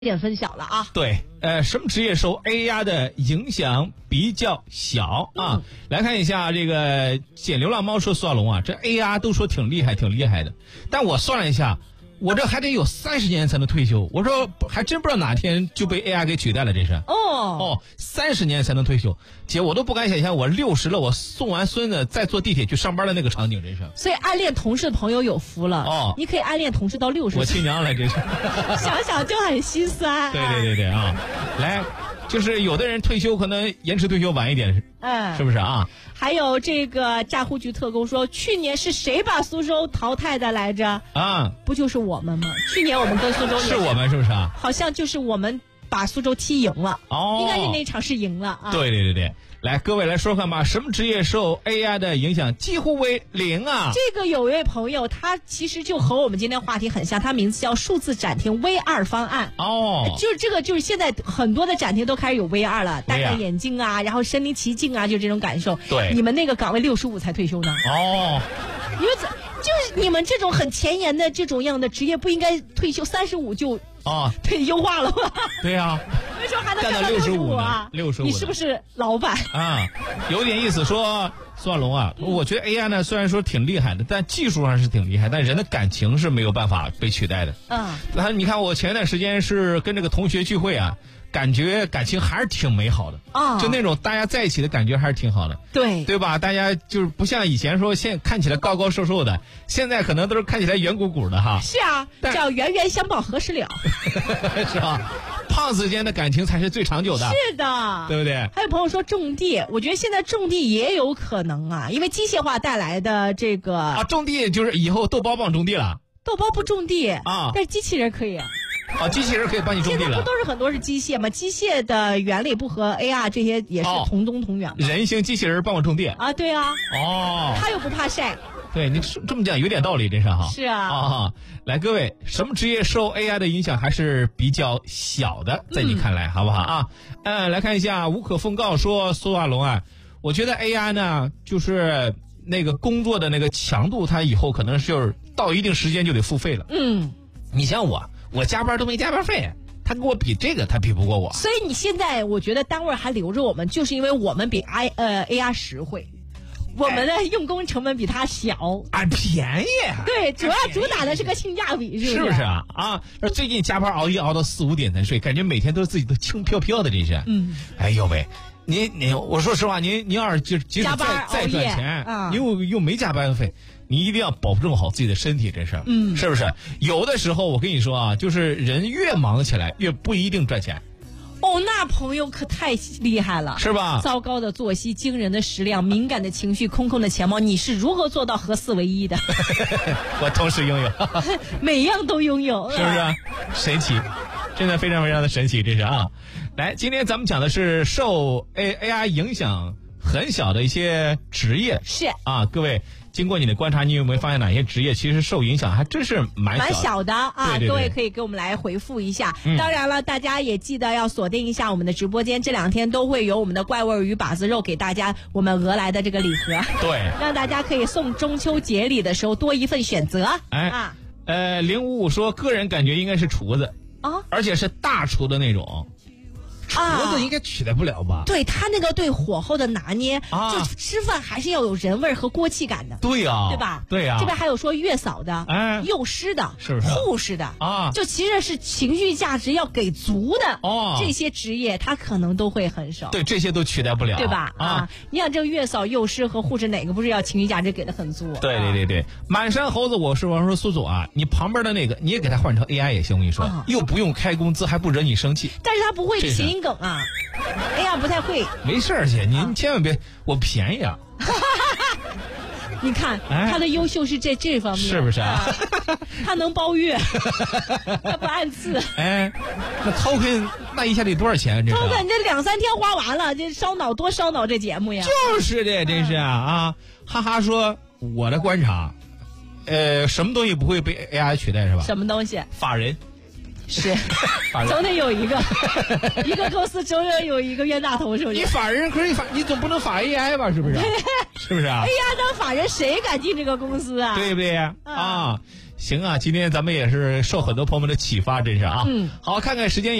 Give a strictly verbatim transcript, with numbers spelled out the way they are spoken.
点分晓了啊。 对，呃，什么职业受 A I 的影响比较小啊？嗯、来看一下这个捡流浪猫说苏小龙啊，这 A I 都说挺厉害，挺厉害的，但我算了一下。我这还得有三十年才能退休，我说还真不知道哪天就被 A I 给取代了，这是。 哦哦，三十年才能退休，姐我都不敢想象我六十了，我送完孙子再坐地铁去上班的那个场景，真是。 所以暗恋同事的朋友有福了哦， 你可以暗恋同事到六十岁。 我亲娘了，这是。 想想就很心酸。 对对对对啊，来，就是有的人退休可能延迟退休晚一点， 嗯， 是不是啊？ 还有这个诈护局特工说，去年是谁把苏州淘汰的来着？ 啊， 不就是我们吗？去年我们跟苏州是我们是不是啊？ 好像就是我们把苏州踢赢了， 哦， 应该是那场是赢了啊。 对对对对，来各位来说看吧，什么职业受 A I 的影响几乎为零啊？ 这个有一位朋友，他其实就和我们今天话题很像，他名字叫数字展厅 V 二方案。 哦， 就是这个，就是现在很多的展厅都开始有 V 二了，戴个眼镜啊，然后身临其境啊，就这种感受。 对， 你们那个岗位六十五才退休呢。 哦， 你们怎就是你们这种很前沿的这种样的职业，不应该退休三十五就啊退优化了吗？ 对呀、啊， 为什么还能干到六十五啊？ 六十五， 你是不是老板啊？有点意思。说苏小龙啊，我觉得 A I 呢虽然说挺厉害的，但技术上是挺厉害，但人的感情是没有办法被取代的。 嗯， 那你看我前一段时间是跟这个同学聚会啊。感觉感情还是挺美好的啊、 哦，就那种大家在一起的感觉还是挺好的， 对对吧？大家就是不像以前说现看起来高高瘦瘦的，现在可能都是看起来圆鼓鼓的哈。 是啊，叫冤冤相报何时了， 是吧？胖子间的感情才是最长久的， 是的， 对不对？ 还有朋友说种地，我觉得现在种地也有可能啊，因为机械化带来的这个啊，种地就是以后豆包帮种地了， 豆包不种地啊， 但是机器人可以。 啊，机器人可以帮你种地了。 现在不都是很多是机械吗？机械的原理不和 A R 这些也是同宗同源吗？ 哦、人形机器人帮我种地啊，对啊。 哦， 他又不怕晒。 对，你这么讲有点道理，真是哈。 是啊。 啊，来各位，什么职业受 A I 的影响还是比较小的？在你看来，嗯、好不好啊？呃，来看一下，无可奉告说苏亚龙啊，我觉得 A I 呢，就是那个工作的那个强度，它以后可能就是到一定时间就得付费了。 嗯， 你像我。我加班都没加班费，他跟我比这个，他比不过我。 所以你现在我觉得单位还留着我们，就是因为我们比 I 呃 A R 实惠，我们的用工成本比他小， 啊便宜。 对，主要主打的是个性价比，是不是？ 是不是啊？啊，最近加班熬夜熬到四五点才睡，感觉每天都自己都轻飘飘的，这是。 嗯。 哎呦喂，您您，我说实话，您您要是就即使再再赚钱， 嗯、 您又又没加班费。你一定要保重好自己的身体，这事，嗯，是不是？有的时候我跟你说啊，就是人越忙起来，越不一定赚钱。 哦，那朋友可太厉害了， 是吧？ 糟糕的作息、惊人的食量、敏感的情绪、空空的钱包，你是如何做到合四为一的？ 我同时拥有， 每样都拥有， 是不是、啊？神奇，真的非常非常的神奇，这是啊。来，今天咱们讲的是受 A A I 影响很小的一些职业， 是啊，各位。经过你的观察，你有没有发现哪些职业其实受影响还真是蛮小的？ 蛮小的啊！ 对对对， 各位可以给我们来回复一下。 嗯、 当然了，大家也记得要锁定一下我们的直播间，这两天都会有我们的怪味鱼把子肉给大家我们讹来的这个礼盒， 对， 让大家可以送中秋节礼的时候多一份选择。 哎，啊、呃，零五五说个人感觉应该是厨子啊， 而且是大厨的那种。厨子应该取代不了吧？ 啊、对他那个对火候的拿捏， 啊、 就吃饭还是要有人味和锅气感的。 对呀、啊， 对吧？ 对呀、啊。 这边还有说月嫂的， 哎， 幼师的， 是不是？ 护士的啊， 就其实是情绪价值要给足的哦。 这些职业他可能都会很少。 对，这些都取代不了， 对吧？ 啊， 啊你想这个月嫂、幼师和护士哪个不是要情绪价值给的很足？ 对对对对，满山猴子，我是王说苏总啊，你旁边的那个你也给他换成 A I 也行，我跟你说，啊、又不用开工资，还不惹你生气。 但是他不会谐音梗啊。哎呀，不太会。 没事儿，姐，您千万别，我便宜啊。 你看、哎、他的优秀是在这方面， 是不是啊？ 啊他能包月，他不按次。 哎，那 token 那一下得多少钱？这 token 这两三天花完了，这烧脑多烧脑这节目呀。 就是的，真是啊啊！哈哈说，我的观察，呃，什么东西不会被 A I 取代是吧？ 什么东西？ 法人。 是，总得有一个，一个公司总得有一个冤大头，是不是？ 你法人可以法，你总不能法 A I 吧？是不是？是不是啊？ A I 当法人，谁敢进这个公司啊？ 对不对啊？ 嗯、 啊， 行啊，今天咱们也是受很多朋友们的启发，真是啊。 嗯， 好，看看时间。